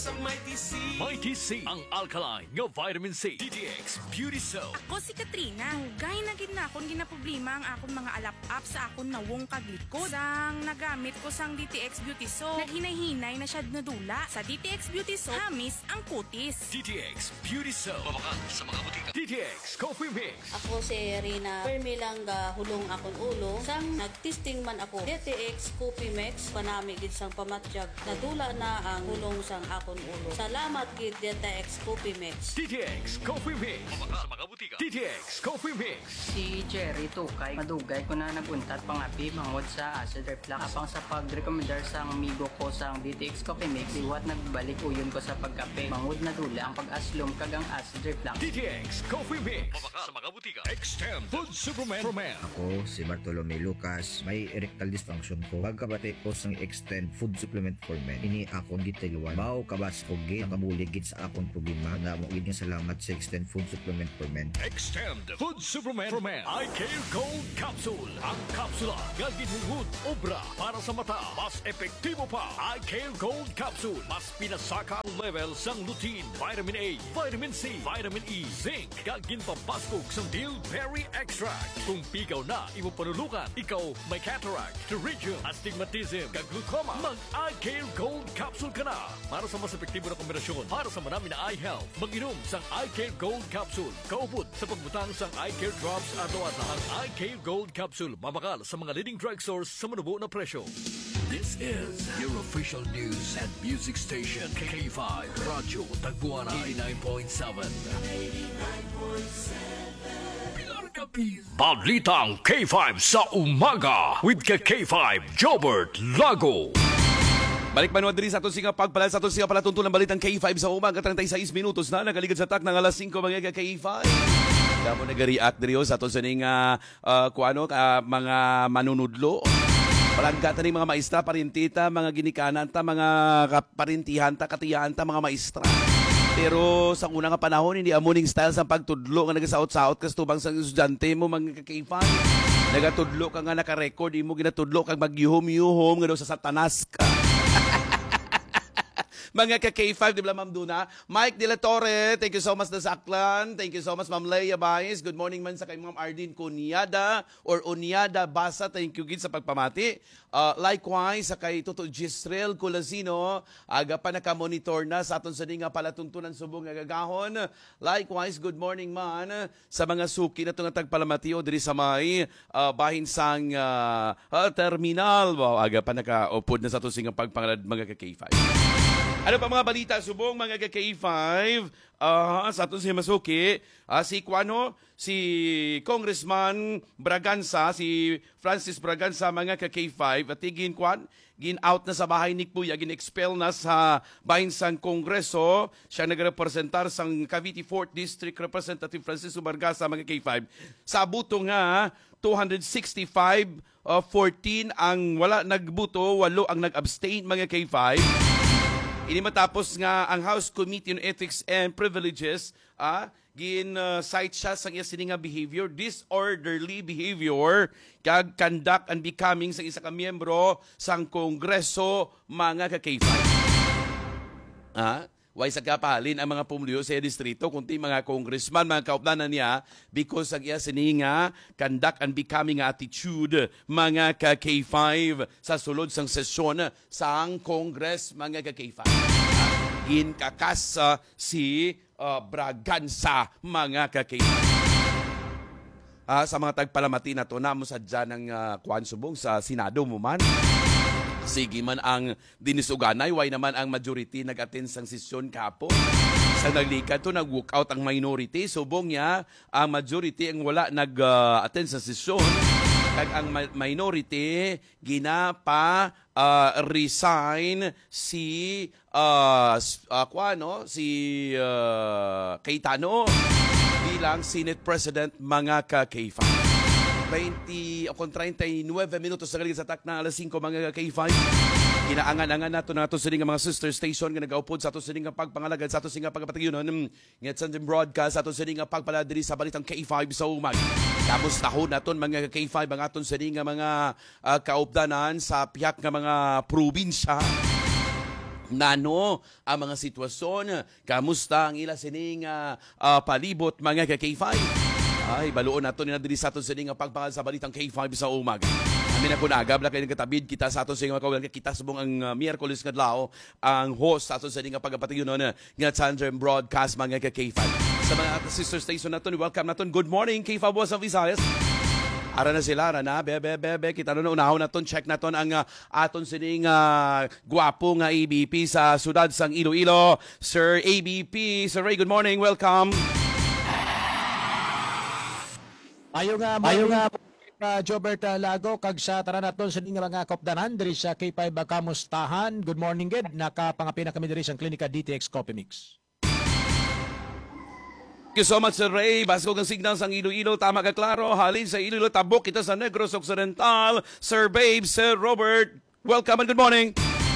Mighty C, ang alkaline nga vitamin C. DTX Beauty Soap. Ako si Katrina. Hugay na gid na akong ginaproblema ang akong mga alap-up sa akong nawong kaglikod. Sang nagamit ko sang DTX Beauty Soap, naghinay-hinay na siya nadula. Sa DTX Beauty Soap, hamis ang kutis. DTX Beauty Soap. Mabakan sa mga butika. DTX Coffee Mix. Ako si Rina. Permi lang hulong akong ulo. Sang nagtesting man ako. DTX Coffee Mix. Panami gid sang pamatyag. Nadula na ang hulong sang akong ulo. Salamat gid DTX Coffee Mix. DTX Coffee Mix. Mabakan sa mga butika. DTX Coffee Mix. Si Jerry Tukay, madugay ko na naguntat pangapi mangod sa acid reflux. Apang sa pag-recommendar sa amigo ko sa DTX Coffee Mix, liwat nagbalik uyon ko sa pagkape. Mangod na dula ang pag-aslom kagang acid reflux. DTX Coffee Mix. Mabakan sa mga butika. Extend Food Superman for Men. Ako, si Bartolome Lucas, may erectile dysfunction ko. Pagkabati ko sang Extend Food Supplement for Men, ini akong gitayluan. Mao kabas ko gid, nakabuligid sa akong problema. Na mo gid nga salamat sa Extend Food Supplement for Men. Extend Food Superman for Men. I Care Gold Capsule. Ang kapsula gaginhungod obra para sa mata. Mas epektibo pa. I Care Gold Capsule. Mas pinasaka ang level sang lutein, vitamin A, vitamin C, vitamin E, zinc. Gagin pampaskog sang Dillberry Extract. Kung pigaw na imo panulukan, ikaw may cataract, pterygium, astigmatism, kag glaucoma, mag-I Care Gold Capsule ka na. Para sa mas epektibo na kombinasyon, para sa marami na eye health, mag-inom sang I Care Gold Capsule. Kaupod sa pagbutang sang I Care Drops ato-ato. Ang I Care Gold Capsule mabakal sa mga leading drugstores sa manubo na presyo. This is your official news and music station, K5 Radyo Tagbuana 89.7. Balitang K5 sa umaga with K5 Jobert Lago. Balik manuad diri sa aton singa pagpalal sa aton singa palatuntunan balitang K5 sa umaga 36 minutos na nagaligid sa tak ng alas 5 mga K5. Damo nag-react diri sa aton sining mga manunudlo. Palanggatan ni mga maestra, parintita, mga ginikanan ta, mga parintihan ta, katiyahan ta, mga maestra. Pero sa unang panahon, hindi amuning style sa pagtudlo nga nagasaot-saot kas tubang sa estudyante mo mga K5. Nagatudlo ka nga naka-record, di mo ginatudlo kag magyuhom-yuhom nga daw sa satanas ka. Mga ka-K5, di ba Ma'am Duna? Mike De La Torre, thank you so much na sa Aklan. Thank you so much Ma'am Leia Baez. Good morning man sa kay Ma'am Ardin Cunyada or Unyada Basa. Thank you gid sa pagpamati. Likewise sa kay Toto Gisrel Colasino, aga pa naka-monitor na sa aton sa nga palatuntunan subong nga gagahon. Likewise, good morning man sa mga suki na nga tagpalamatiyo diri sa may bahin sang terminal. Wow, aga pa naka-upod na sa aton nga pagpangalad mga ka-K5. Ano pa mga balita subong mga K5 sa aton si Masuki, si Congressman Braganza, si Francis Braganza mga K5 at gin-out na sa bahay ni Kuya, gin-expel na sa bahin sang Kongreso. Siya nagrepresentar sang Cavite 4th District Representative Francis Braganza mga K5. Sa buto nga 265, 14 ang wala nagbuto, 8 ang nag-abstain mga K5. Ini matapos nga ang House Committee on Ethics and Privileges gin-cite siya sa iya sininga behavior, disorderly behavior, kag conduct and becoming sa isa ka miyembro sang Kongreso mga ka-K5. Way sa kapahalin ang mga pumulyo sa distrito, kundi mga congressman, mga kaupdanan niya, because ang iya sininga conduct and becoming attitude mga ka-K5 sa sulod sang sesyon sang Congress mga ka-K5. Ginkakas si Braganza mga ka-K5. Sa mga tagpalamati na to, namo sadya ng kuan subong sa Senado mo man. Sige man ang dinisuganay, why naman ang majority nag-attend sang sesyon kapo. Sa naglikat to, nag-walk out ang minority. Subong niya, ang majority ang wala nag-attend sa sesyon. Kag ang minority, resign si Cayetano bilang Senate President mga ka-K5. 39 minutos sa galing sa tak na alas 5 mga K5. Inaangan-angan nato na ato sa mga sister station nga nagaupod sa ato sa nga pagpangalagad sa ato sa nga pagpatagyonon ng Sunday broadcast sa ato sa nga pagpaladiri sa balitang K5 sa umag. Kamusta naton mga K5 ang aton sa nga mga kaupdanan sa piyak nga mga probinsya. nano ang mga sitwasyon, kamusta ang ila sining palibot mga ka-K5. Ay, baluon nato ni nadiri sa aton sining pagpangal sa balitang K5 sa umaga. Amin ako na agab kay nagatabid kita sa aton sining mga kita subong ang Miyerkules kadlaw ang host sa aton sining pagapatigonon nga Tandem Broadcast mga ka-K5. Sa mga sister station naton, welcome naton. Good morning K5 Boss of Visayas. Ara na sila, ara na, bebe, kita na unahon naton, check naton ang aton sining gwapo nga ABP sa sudad sang Iloilo. Sir ABP, Sir Ray, good morning, welcome. Ayo nga Jobert Lago kag sa tanan naton sa mga kopdanan diri sa K5 kamustahan. Good morning gid, nakapangapin na kami diri sa klinika DTX Coffee Mix. Thank you so much, Sir Ray. Basko ang signal sang Iloilo, tama ka klaro. Halin sa Iloilo, tabok kita sa Negros Occidental. Sir Babe, Sir Robert, welcome and good morning.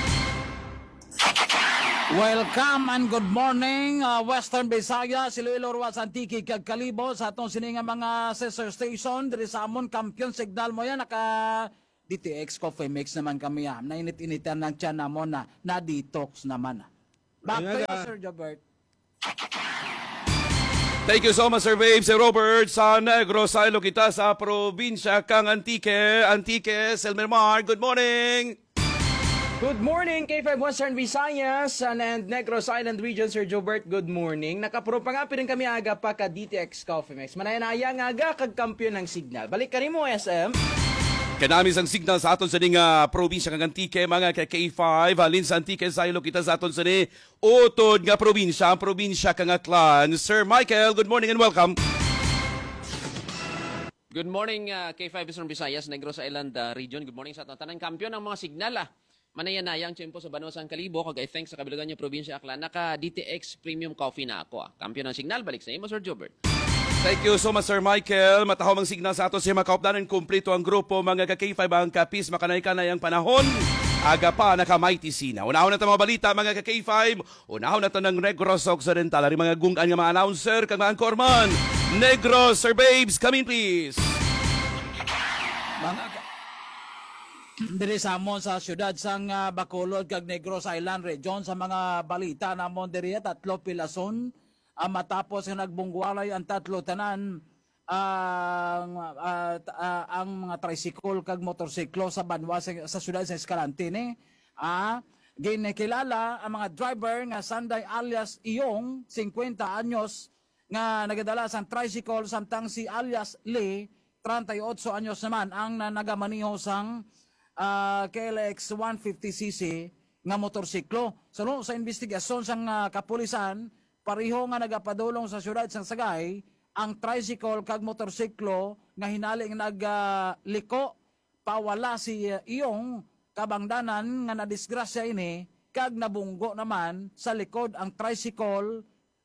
Welcome and good morning, Western Visayas, Iloilo, Ruas, Antique, kag Kalibo sa atong sininga mga sister station diri sa amon Kampiyon signal mo yan naka DTX Coffee Mix naman kami ya. Nainit-initan ng tiyan namon na detox naman. Back to you, Sir Jobert. Thank you so much, Sir Babe, Sir Robert. Sa Negros, sa kita sa probinsya kang Antique. Antique, Selmermar, good morning. Good morning, K5 Western Visayas and Negros Island Region, Sir Jobert, good morning. Nakapuro pa nga rin kami aga pa ka DTX Coffee Mix. Manayanaya nga aga kag kampiyon ng signal. Balik ka rin mo, SM. Kanami sang signal sa aton sa ding probinsya kang Antique, mga K5. Halin sa Antique, sa ilo kita sa aton sa ni utod nga probinsya, ang probinsya kang Aklan. Sir Michael, good morning and welcome. Good morning, K5 Western Visayas, Negros Island Region. Good morning sa aton tanang kampiyon ng mga signal. Manayanayang tiyempo sa Banosan Kalibo, kag I thanks sa kabilugan niyo probinsya Aklan, naka DTX Premium Coffee na ako. Kampiyon ng signal, balik sa imo, Sir Jobert. Thank you so much, Sir Michael. Matahom ang signal sa ato sa mga kaupdanan. Kumplito ang grupo, mga ka-K5 ang kapis, makanay-kanay ang panahon. Aga pa, naka-mighty sina. Unahon na ito mga balita, mga ka-K5. Unahon na ito ng Negros Occidental. Ari mga gungan nga mga announcer, kag mga anchorman. Negros, Sir Babes, come in please. Diri sa amon sa syudad sang Bacolod kag Negros Island Region sa mga balita namon diri tatlo pilason matapos nga nagbungwalay ang tatlo tanan ang mga tricycle kag motorsiklo sa banwa sa syudad sa Escalante ni ginekilala ang mga driver nga Sanday alias Iyong 50 anyos nga nagadala sang tricycle samtang si alias Lee 38 anyos naman ang nagamaniho sang KLX 150cc nga motorsiklo. Sa investigasyon sang kapulisan, pareho nga nagapadulong sa syudad sang Sagay ang tricycle kag motorsiklo nga hinaling nagliko pawala si Iyong kabangdanan nga nadisgrasya ini kag nabunggo naman sa likod ang tricycle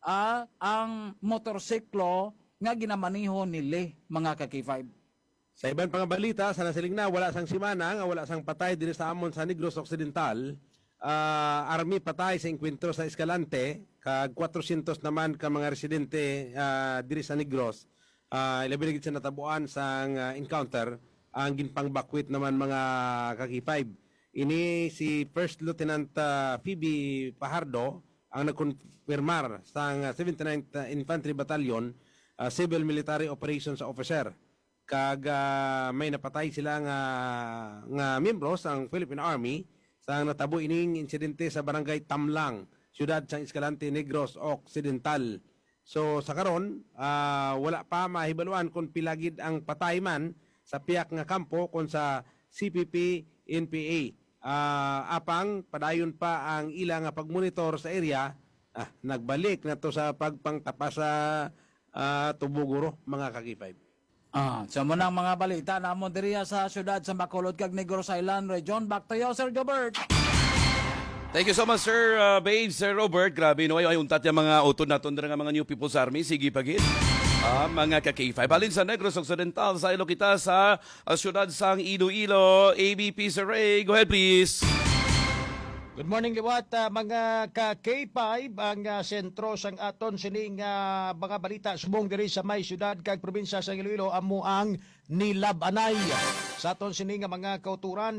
ang motorsiklo nga ginamaniho nili mga ka-K5. Sa ibang pang balita, sa nasiling na wala sang simana nga wala sang patay diri sa amon sa Negros Occidental. Army patay sa enkwentro sa Escalante, kag 400 naman ka mga residente diri sa Negros. Ilabi na gid sa natabuan sang encounter ang ginpangbakwit naman mga kaki-5. Ini si First Lieutenant Phoebe Pajardo ang nagkonfirmar sang 79th Infantry Battalion Civil Military Operations Officer. Kag may napatay sila nga miyembro sang Philippine Army sa natabo ining insidente sa barangay Tamlang, siyudad sang Escalante, Negros Occidental. So sa karon wala pa mahibaluan kung pilagid ang patay man sa piyak nga kampo kon sa CPP NPA. Apang padayon pa ang ilang nga pagmonitor sa area, nagbalik na to sa pagpangtapa sa Tubuguro mga kaki-5. Sa munang mga balita namon diri sa syudad sa Bacolod kag Negros Island Region. Back to you, Sir Gilbert. Thank you so much, Sir Babe, Sir Robert. Grabe, no? Ay untat yung mga utod naton nga mga New People's Army. Sige, pagit. Mga ka-K5. Halin sa Negros Occidental, sa ilo kita sa syudad sang Iloilo. ABP, Sir Ray. Go ahead, please. Good morning liwat mga ka-K5 ang sentro sang aton sining mga balita subong diri sa may syudad kag probinsya sa Iloilo amo ang Nilabanay sa aton sining mga kauturan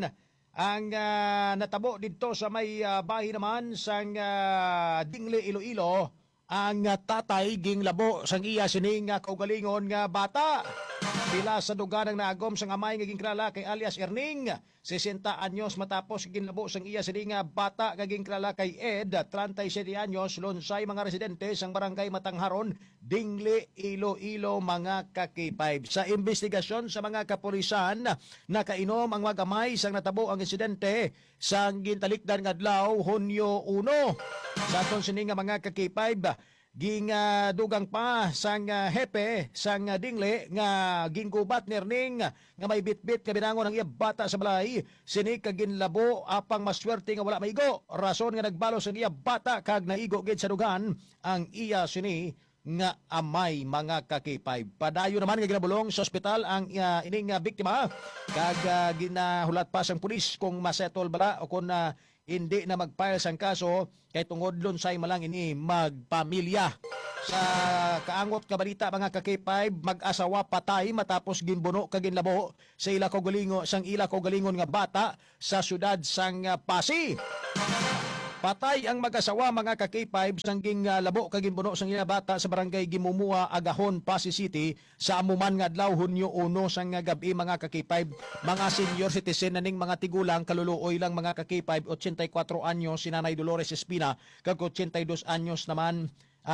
ang natabo dito sa may bahay naman sang Dingle Iloilo ang tatay ging labo sang iya sining kaugalingon nga bata. Pila sa duganang naagom sang amay nga ginklala kay alias Erning, 60 anyos matapos ginlabo sang iya sining bata nga ginklala kay Ed, 37 anyos, lonsay mga residente sang barangay Matangharon, Dingle, Iloilo, mga kakipay. Sa investigasyon sa mga kapulisan, nakainom ang mga gamay sang natabo ang insidente sang gintalikdan nga adlaw Hunyo 1. Sa aton sining mga kakipay, ging dugang pa sang hepe sang Dingle nga ginggubat ni Erning nga may bitbit nga binangon ang iya bata sa balay, sini kaginlabo apang maswerte nga wala maigo, rason nga nagbalo sa iya bata kag naigo gid sa dugan ang iya sini nga amay, mga kakipay. Padayo naman nga ginabulong sa ospital ang ining biktima kag ginahulat pa sang pulis kung masettle bala o kung hindi na mag-file sang kaso kay tungod lonsay malang ini magpamilya. Sa kaangot nga balita, mga kakipay, mag-asawa patay matapos ginbuno kag ginlabo sa ila kaugalingon nga bata sa syudad sang Pasig. Patay ang mag-asawa, mga kakipay, sang labo kag ginbuno sang ila bata sa barangay Gimumua, Agahon, Pasig City sa amuman nga adlaw Hunyo 1 sang gabi, mga kakipay. Mga senior citizen na ning mga tigulang kaluluoy lang, mga kakipay, 84 anyos si Nanay Dolores Espina kag 82 anyos naman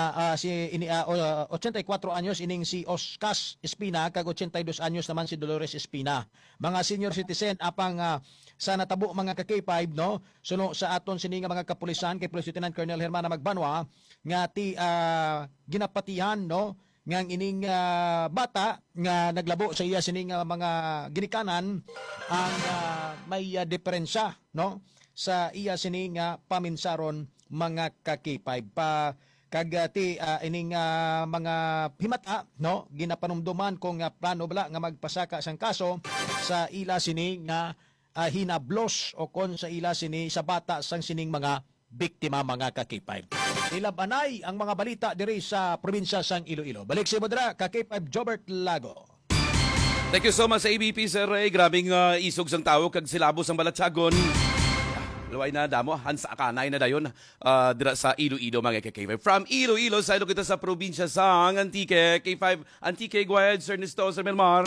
84 anyos ining si Oscas Espina kag 82 anyos naman si Dolores Espina. Mga senior citizen apang sa natabo, mga kakipay, no, suno sa aton sini nga mga kapulisan kay Police Lieutenant Colonel Hermana Magbanwa nga ginapatihan, no, nga ining bata nga naglabo sa iya sini nga mga ginikanan ang may diferensya, no, sa iya sini nga paminsaron, mga kakipay. Kagati ining mga himata, no, ginapanumduman kung plano bala nga magpasaka sang kaso sa ila sini nga hinablos o kon sa ila sini sa bata sang sining mga biktima, mga kakipay. Nilabanay ang mga balita diri sa probinsya sang Iloilo. Balik si Modra, kakipay Jobert Lago. Thank you so much sa ABP, Sir Ray. Grabing isog sang tao kag silabos ang balatsagon. Luway na damo, hansa akanay na dayon dira sa Iloilo, mga K5. From Iloilo, sa kita sa probinsya sang Antique. K5, Antique, Guayad, Sir Nisto, Sir Melmar.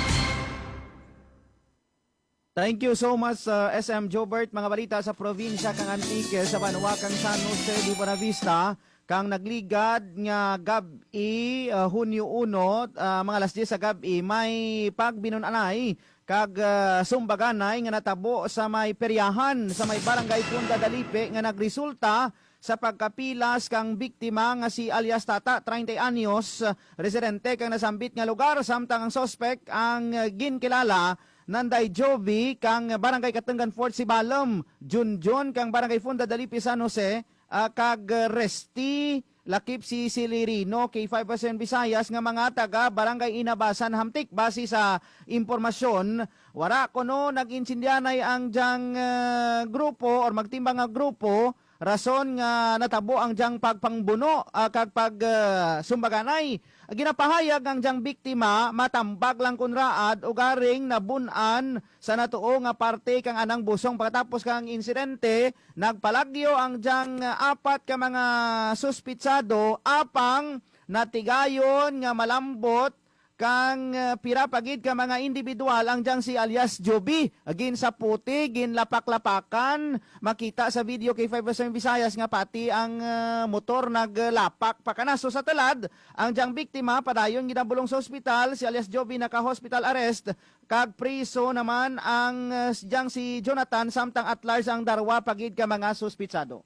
Thank you so much, SM Jobert. Mga balita sa probinsya kang Antique sa Banuacang San Jose de Buenavista, kang nagligad nga gabi Hunyo 1, mga alas 10 sa gabi, may pagbinunanay kag sumbaganay nga natabo sa may peryahan sa may barangay Punta Dalipe nga nagresulta sa pagkapilas kang biktima nga si alias Tata, 30 anyos, residente kang nasambit nga lugar, samtang ang suspect ang ginkilala Nanday Jovi kang barangay Katenggan Fort Sibalom, Junjun kang barangay Punta Dalipe San Jose, kag Resti lakip si Silirino kay 5% Visayas nga mga taga barangay Inabasan Hamtik. Base sa impormasyon, wara kono nag-insindyanay ang jang grupo or magtimbang nga grupo, rason nga natabo ang jang pagpangbuno kag sumbaganay. Ginapahayag ang jang biktima matambag lang kunraad o garing nabunan sa natuo nga parte kang anang busong. Pagkatapos kang insidente, nagpalagyo ang jang apat ka mga suspitsado apang natigayon nga malambot kang pirapagid ka mga individual ang jang si alias Joby. Agin sa puti, gin lapak-lapakan, makita sa video kay 5% Visayas nga pati ang motor naglapak pakanaso sa talad. Ang jang biktima padayon ginabulong sa ospital, si alias Joby naka-hospital arrest, kag priso naman ang jang si Jonathan, samtang at large ang darwa pagid ka mga suspitsado.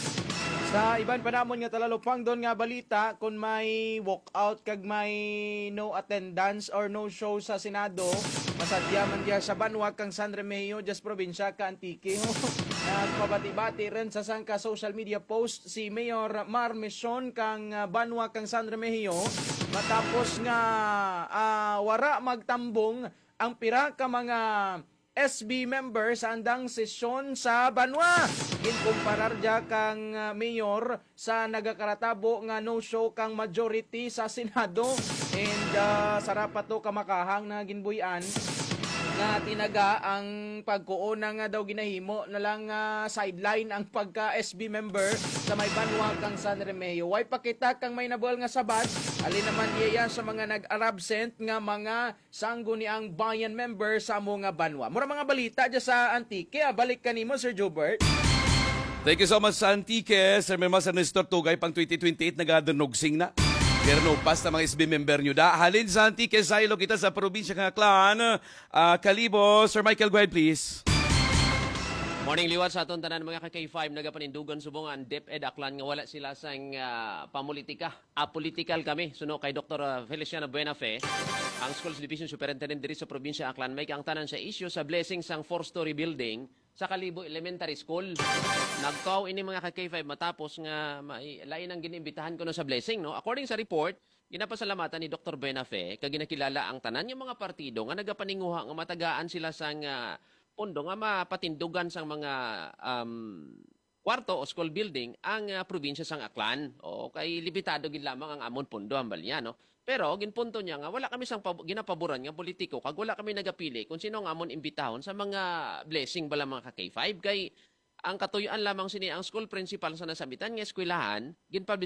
Sa iban pa namon nga talalupang doon nga balita, kung may walkout kag may no attendance or no show sa Senado, masadya man diya sa Banwa kang San Remigio, just probinsya ka Antique. Nagpabati-bati rin sa sangka social media post si Mayor Mar Meson kang Banwa kang San Remigio, matapos nga wara magtambong ang pira ka mga SB members sa andang sesyon sa Banwa. Inkumparar dya kang mayor sa nagakaratabo nga no show kang majority sa Senado, and sarapat to kamakahang na ginbuyan nga tinaga ang pagkuuna nga daw ginahimo na lang sideline ang pagka SB member sa may banwa kang San Remigio. Way pakita kang may nabual nga sabat, alin naman iya sa mga nag-absent nga mga sangguniang bayan member sa mga banwa. Mura mga balita dyan sa Antique. Balik kanimo Sir Jobert. Thank you so much sa Antique. Sir Mema sa Nestor Tugay, pang 2028 nagadunogsing na. Pero no pas na mga SB member nyo da. Halin sa Antique, Silo kita sa probinsya ng Aklan. Kalibo, Sir Michael, go ahead please. Morning liwat sa aton tanan mga ka-K5 nagapanindugan subongan DepEd Aklan nga wala sila sang pamulitika. Apolitical kami. Suno kay Dr. Feliciano Buenafe, ang Schools Division Superintendent diri sa probinsya Aklan, may kaangtanan sa issue sa blessing sang 4-story building sa Kalibo Elementary School. Nagkaw ini mga ka-K5 matapos nga lain ang giniimbitahan ko no sa blessing, no. According sa report, ginapasalamatan ni Dr. Buenafe kag ginakilala ang tanan yung mga partido nga nagapaninguha nga matagaan sila sang pondo nga mapatindugan sang mga kwarto o school building ang probinsya sang Aklan. O kay limitado gid lamang ang amon pondo ang balya, no. Pero ginpunto niya nga wala kami sang ginapaboran nga politiko kag wala kami nagapili kung sino ang amon imbitahon sa mga blessing bala mga ka-K5 kay ang katuyuan lamang sini ang school principal sa nasabitan nga eskwelahan ginpublish